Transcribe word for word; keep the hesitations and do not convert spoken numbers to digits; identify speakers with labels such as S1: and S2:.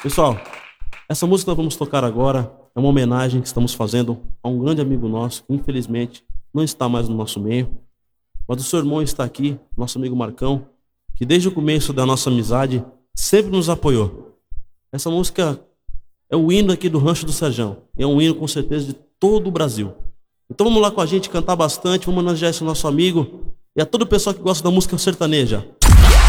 S1: Pessoal, essa música que nós vamos tocar agora é uma homenagem que estamos fazendo a um grande amigo nosso, que infelizmente não está mais no nosso meio, mas o seu irmão está aqui, nosso amigo Marcão, que desde o começo da nossa amizade sempre nos apoiou. Essa música é o hino aqui do Rancho do Serjão, é um hino com certeza de todo o Brasil. Então vamos lá com a gente cantar bastante, vamos homenagear esse nosso amigo e a todo o pessoal que gosta da música sertaneja.